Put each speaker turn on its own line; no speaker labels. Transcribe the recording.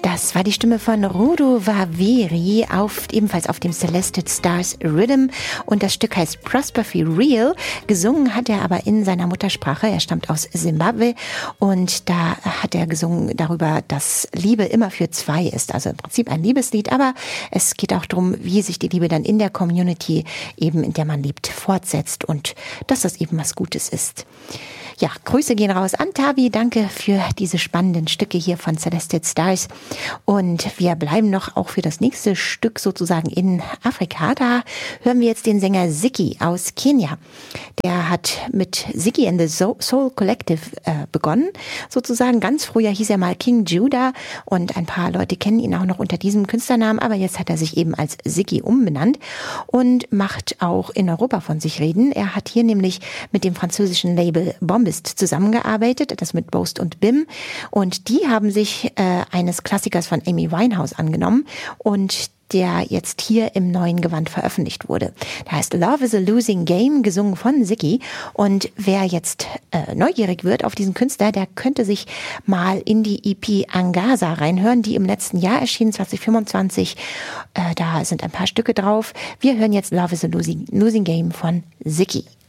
Das war die Stimme von Rudo Vaveri, ebenfalls auf dem Celested Stars Rhythm. Und das Stück heißt Prosper Feel Real. Gesungen hat er aber in seiner Muttersprache. Er stammt aus Simbabwe. Und da hat er gesungen darüber, dass Liebe immer für zwei ist. Also im Prinzip ein Liebeslied. Aber es geht auch darum, wie sich die Liebe dann in der Community, eben in der man lebt, fortsetzt. Und dass das eben was Gutes ist. Ja, Grüße gehen raus an Tavi. Danke für diese spannenden Stücke hier von Celested Stars. Und wir bleiben noch auch für das nächste Stück sozusagen in Afrika. Da hören wir jetzt den Sänger Ziggy aus Kenia. Der hat mit Ziggy and the Soul Collective begonnen. Sozusagen ganz früher hieß er mal King Judah und ein paar Leute kennen ihn auch noch unter diesem Künstlernamen. Aber jetzt hat er sich eben als Ziggy umbenannt und macht auch in Europa von sich reden. Er hat hier nämlich mit dem französischen Label Bombist zusammengearbeitet, das mit Boast und Bim. Und die haben sich eines Klassikers von Amy Winehouse angenommen und der jetzt hier im neuen Gewand veröffentlicht wurde. Der heißt Love is a Losing Game, gesungen von Ziggy. Und wer jetzt neugierig wird auf diesen Künstler, der könnte sich mal in die EP Angasa reinhören, die im letzten Jahr erschien, 2025. Da sind ein paar Stücke drauf. Wir hören jetzt Love is a Losing Game von Ziggy.